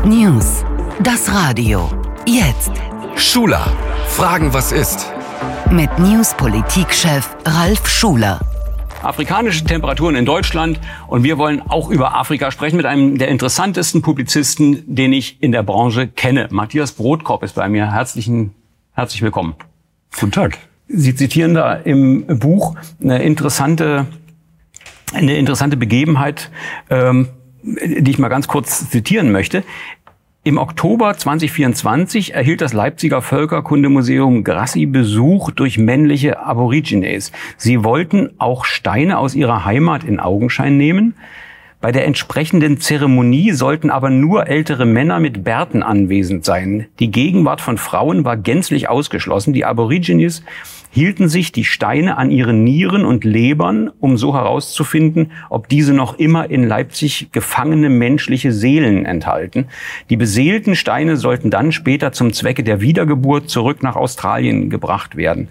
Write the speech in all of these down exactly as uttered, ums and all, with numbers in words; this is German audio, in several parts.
News. Das Radio. Jetzt. Schuler. Fragen, was ist? Mit News-Politik-Chef Ralf Schuler. Afrikanische Temperaturen in Deutschland, und wir wollen auch über Afrika sprechen mit einem der interessantesten Publizisten, den ich in der Branche kenne. Matthias Brodkorb ist bei mir. Herzlichen, herzlich willkommen. Guten Tag. Sie zitieren da im Buch eine interessante, eine interessante Begebenheit, ähm, die ich mal ganz kurz zitieren möchte. Im Oktober zwanzig vierundzwanzig erhielt das Leipziger Völkerkundemuseum Grassi Besuch durch männliche Aborigines. Sie wollten auch Steine aus ihrer Heimat in Augenschein nehmen. Bei der entsprechenden Zeremonie sollten aber nur ältere Männer mit Bärten anwesend sein. Die Gegenwart von Frauen war gänzlich ausgeschlossen. Die Aborigines hielten sich die Steine an ihren Nieren und Lebern, um so herauszufinden, ob diese noch immer in Leipzig gefangene menschliche Seelen enthalten. Die beseelten Steine sollten dann später zum Zwecke der Wiedergeburt zurück nach Australien gebracht werden.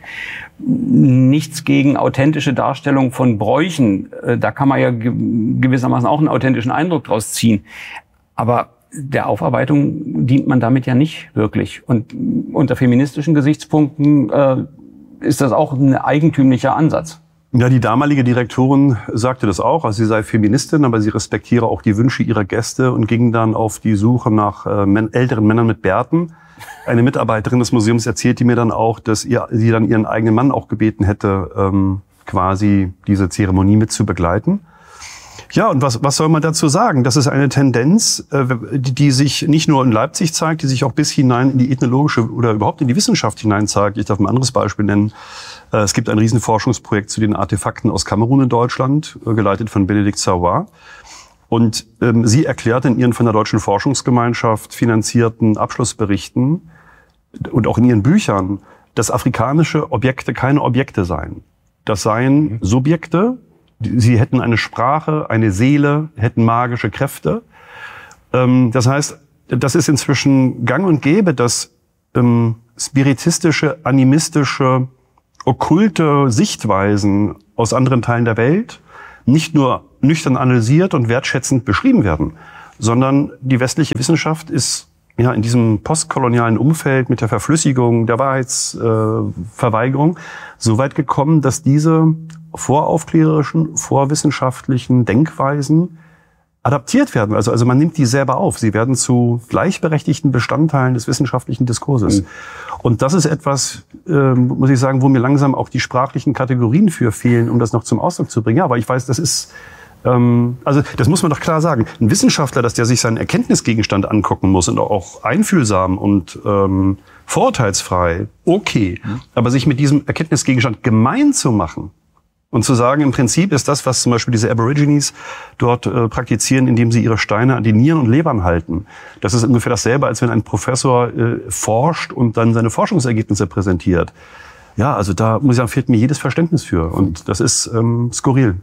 Nichts gegen authentische Darstellung von Bräuchen. Da kann man ja gewissermaßen auch einen authentischen Eindruck draus ziehen. Aber der Aufarbeitung dient man damit ja nicht wirklich. Und unter feministischen Gesichtspunkten äh, ist das auch ein eigentümlicher Ansatz. Ja, die damalige Direktorin sagte das auch. Also sie sei Feministin, aber sie respektiere auch die Wünsche ihrer Gäste und ging dann auf die Suche nach äh, men- älteren Männern mit Bärten. Eine Mitarbeiterin des Museums erzählte mir dann auch, dass ihr, sie dann ihren eigenen Mann auch gebeten hätte, ähm, quasi diese Zeremonie mit zu begleiten. Ja, und was, was soll man dazu sagen? Das ist eine Tendenz, äh, die, die sich nicht nur in Leipzig zeigt, die sich auch bis hinein in die ethnologische oder überhaupt in die Wissenschaft hinein zeigt. Ich darf ein anderes Beispiel nennen. Äh, es gibt ein Riesenforschungsprojekt zu den Artefakten aus Kamerun in Deutschland, äh, geleitet von Benedikt Savoy. Und ähm, sie erklärt in ihren von der Deutschen Forschungsgemeinschaft finanzierten Abschlussberichten und auch in ihren Büchern, dass afrikanische Objekte keine Objekte seien. Das seien Subjekte. Sie hätten eine Sprache, eine Seele, hätten magische Kräfte. Das heißt, das ist inzwischen gang und gäbe, dass spiritistische, animistische, okkulte Sichtweisen aus anderen Teilen der Welt nicht nur nüchtern analysiert und wertschätzend beschrieben werden, sondern die westliche Wissenschaft ist ja in diesem postkolonialen Umfeld mit der Verflüssigung, der Wahrheitsverweigerung so weit gekommen, dass diese voraufklärerischen, vorwissenschaftlichen Denkweisen adaptiert werden. Also, also man nimmt die selber auf. Sie werden zu gleichberechtigten Bestandteilen des wissenschaftlichen Diskurses. Mhm. Und das ist etwas, äh, muss ich sagen, wo mir langsam auch die sprachlichen Kategorien für fehlen, um das noch zum Ausdruck zu bringen. Ja, aber ich weiß, das ist, ähm, also das muss man doch klar sagen. Ein Wissenschaftler, dass der sich seinen Erkenntnisgegenstand angucken muss und auch einfühlsam und ähm, vorurteilsfrei, okay. Mhm. Aber sich mit diesem Erkenntnisgegenstand gemein zu machen, und zu sagen, im Prinzip ist das, was zum Beispiel diese Aborigines dort äh, praktizieren, indem sie ihre Steine an die Nieren und Lebern halten. Das ist ungefähr dasselbe, als wenn ein Professor äh, forscht und dann seine Forschungsergebnisse präsentiert. Ja, also da muss ich sagen, fehlt mir jedes Verständnis für. Und das ist ähm, skurril.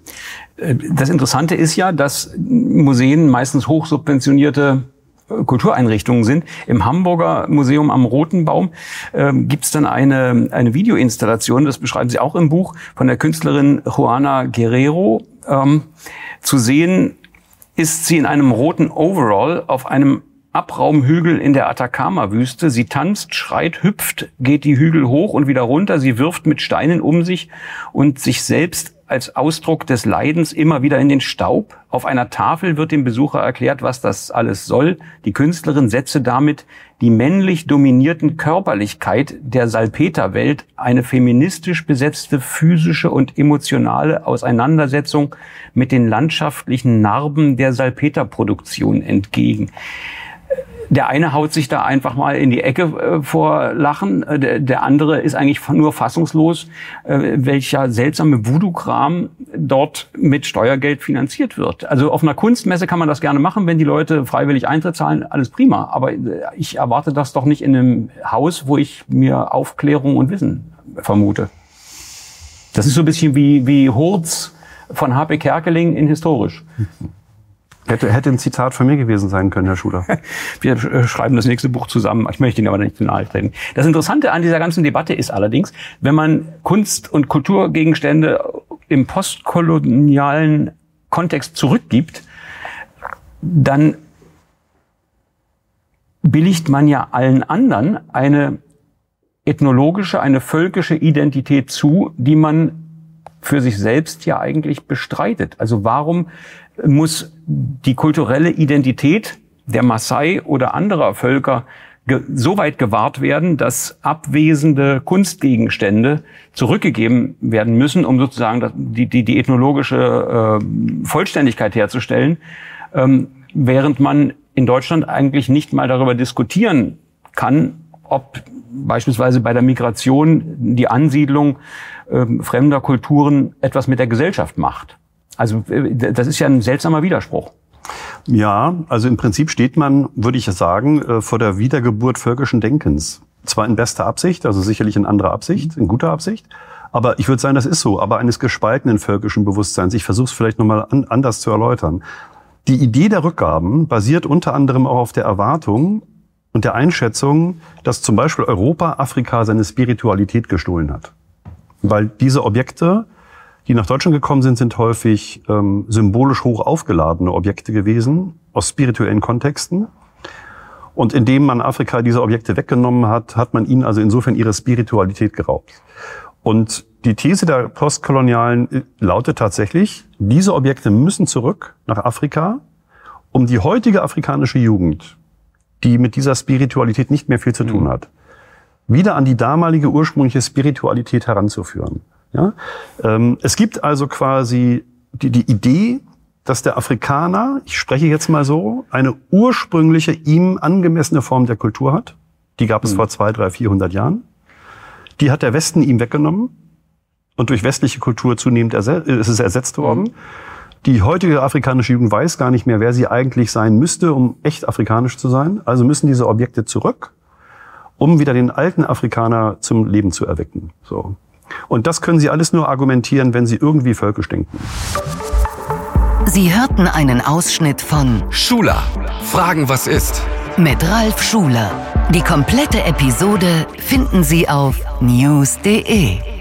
Das Interessante ist ja, dass Museen meistens hochsubventionierte Kultureinrichtungen sind. Im Hamburger Museum am Roten Baum ähm, gibt es dann eine, eine Videoinstallation, das beschreiben Sie auch im Buch, von der Künstlerin Juana Guerrero. Ähm, zu sehen ist sie in einem roten Overall auf einem Abraumhügel in der Atacama-Wüste. Sie tanzt, schreit, hüpft, geht die Hügel hoch und wieder runter. Sie wirft mit Steinen um sich und sich selbst als Ausdruck des Leidens immer wieder in den Staub. Auf einer Tafel wird dem Besucher erklärt, was das alles soll. Die Künstlerin setze damit die männlich dominierten Körperlichkeit der Salpeterwelt, eine feministisch besetzte physische und emotionale Auseinandersetzung mit den landschaftlichen Narben der Salpeterproduktion entgegen. Der eine haut sich da einfach mal in die Ecke äh, vor Lachen, äh, der, der andere ist eigentlich nur fassungslos, äh, welcher seltsame Voodoo-Kram dort mit Steuergeld finanziert wird. Also auf einer Kunstmesse kann man das gerne machen, wenn die Leute freiwillig Eintritt zahlen, alles prima. Aber äh, ich erwarte das doch nicht in einem Haus, wo ich mir Aufklärung und Wissen vermute. Das ist so ein bisschen wie, wie Hurz von H P Kerkeling in historisch. Hätte, hätte ein Zitat von mir gewesen sein können, Herr Schuler. Wir schreiben das nächste Buch zusammen. Ich möchte Ihnen aber nicht zu nahe treten. Das Interessante an dieser ganzen Debatte ist allerdings, wenn man Kunst- und Kulturgegenstände im postkolonialen Kontext zurückgibt, dann billigt man ja allen anderen eine ethnologische, eine völkische Identität zu, die man für sich selbst ja eigentlich bestreitet. Also warum muss die kulturelle Identität der Maasai oder anderer Völker ge- so weit gewahrt werden, dass abwesende Kunstgegenstände zurückgegeben werden müssen, um sozusagen das, die, die, die ethnologische äh, Vollständigkeit herzustellen, ähm, während man in Deutschland eigentlich nicht mal darüber diskutieren kann, ob beispielsweise bei der Migration die Ansiedlung äh, fremder Kulturen etwas mit der Gesellschaft macht. Also äh, das ist ja ein seltsamer Widerspruch. Ja, also im Prinzip steht man, würde ich sagen, äh, vor der Wiedergeburt völkischen Denkens. Zwar in bester Absicht, also sicherlich in anderer Absicht, in guter Absicht, aber ich würde sagen, das ist so, aber eines gespaltenen völkischen Bewusstseins. Ich versuche es vielleicht nochmal an, anders zu erläutern. Die Idee der Rückgaben basiert unter anderem auch auf der Erwartung und der Einschätzung, dass zum Beispiel Europa Afrika seine Spiritualität gestohlen hat. Weil diese Objekte, die nach Deutschland gekommen sind, sind häufig ähm, symbolisch hoch aufgeladene Objekte gewesen, aus spirituellen Kontexten. Und indem man Afrika diese Objekte weggenommen hat, hat man ihnen also insofern ihre Spiritualität geraubt. Und die These der Postkolonialen lautet tatsächlich, diese Objekte müssen zurück nach Afrika, um die heutige afrikanische Jugend, die mit dieser Spiritualität nicht mehr viel zu tun hat, wieder an die damalige ursprüngliche Spiritualität heranzuführen. Ja? Ähm, es gibt also quasi die, die Idee, dass der Afrikaner, ich spreche jetzt mal so, eine ursprüngliche, ihm angemessene Form der Kultur hat. Die gab es mhm. vor zwei, drei, vierhundert Jahren. Die hat der Westen ihm weggenommen und durch westliche Kultur zunehmend erse- ist es ersetzt worden. Mhm. Die heutige afrikanische Jugend weiß gar nicht mehr, wer sie eigentlich sein müsste, um echt afrikanisch zu sein. Also müssen diese Objekte zurück, um wieder den alten Afrikaner zum Leben zu erwecken. So. Und das können Sie alles nur argumentieren, wenn Sie irgendwie völkisch denken. Sie hörten einen Ausschnitt von Schula. Fragen, was ist? Mit Ralf Schuler. Die komplette Episode finden Sie auf news punkt de.